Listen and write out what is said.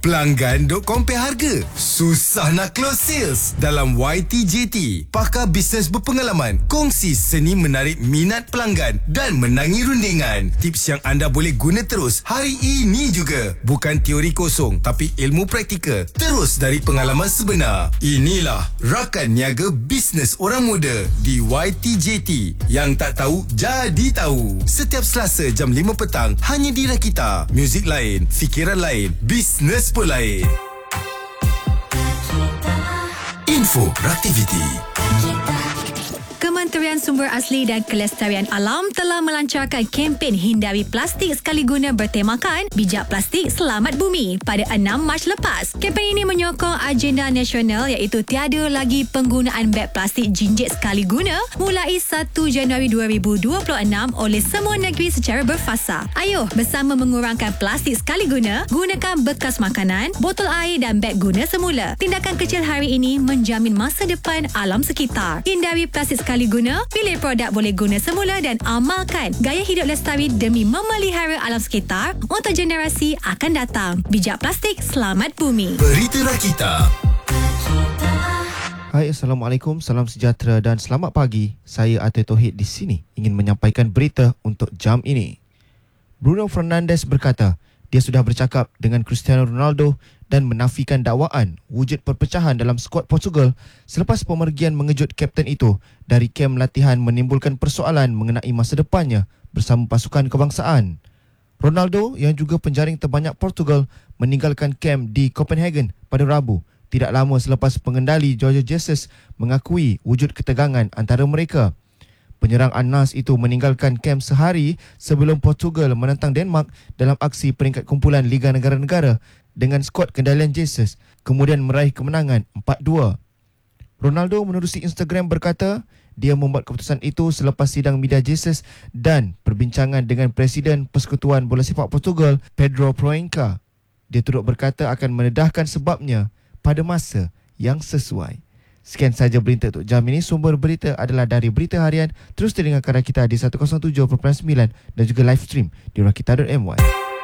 Pelanggan duk compare harga. Susah nak close sales. Dalam YTJT, pakar bisnes berpengalaman kongsi seni menarik minat pelanggan dan menangi rundingan. Tips yang anda boleh guna terus hari ini juga. Bukan teori kosong, tapi ilmu praktikal. Terus dari pengalaman sebenar. Inilah Rakan Niaga Bisnes Orang Muda di YTJT. Yang tak tahu, jadi tahu. Setiap Selasa jam 5 petang, hanya di Rakita. Muzik lain, fikiran lain, bisnes pun lain. Info Raktiviti. Kementerian Sumber Asli dan Kelestarian Alam telah melancarkan kempen hindari plastik sekali guna bertemakan Bijak Plastik Selamat Bumi pada 6 Mac lepas. Kempen ini menyokong agenda nasional iaitu tiada lagi penggunaan beg plastik jinjit sekali guna mulai 1 Januari 2026 oleh semua negeri secara berfasa. Ayuh bersama mengurangkan plastik sekali guna, gunakan bekas makanan, botol air dan beg guna semula. Tindakan kecil hari ini menjamin masa depan alam sekitar. Hindari plastik sekali guna, pilih produk boleh guna semula dan amalkan gaya hidup lestari demi memelihara alam sekitar untuk generasi akan datang. Bijak Plastik Selamat Bumi. Berita Rakita. Hai, Assalamualaikum, salam sejahtera dan selamat pagi. Saya Atul Tauhid di sini ingin menyampaikan berita untuk jam ini. Bruno Fernandes berkata, dia sudah bercakap dengan Cristiano Ronaldo dan menafikan dakwaan wujud perpecahan dalam skuad Portugal selepas pemergian mengejut kapten itu dari kem latihan menimbulkan persoalan mengenai masa depannya bersama pasukan kebangsaan. Ronaldo yang juga penjaring terbanyak Portugal meninggalkan kem di Copenhagen pada Rabu, tidak lama selepas pengendali Jorge Jesus mengakui wujud ketegangan antara mereka. Penyerang Al-Nassr itu meninggalkan kem sehari sebelum Portugal menentang Denmark dalam aksi peringkat kumpulan Liga Negara-Negara dengan skuad kendalian Jesus, kemudian meraih kemenangan 4-2. Ronaldo menerusi Instagram berkata, dia membuat keputusan itu selepas sidang media Jesus dan perbincangan dengan Presiden Persekutuan Bola Sepak Portugal, Pedro Proença. Dia turut berkata akan mendedahkan sebabnya pada masa yang sesuai. Sekian saja berita untuk jam ini. Sumber berita adalah dari Berita Harian. Terus dengarkan Rakita di 107.9 dan juga live stream di rakita.my.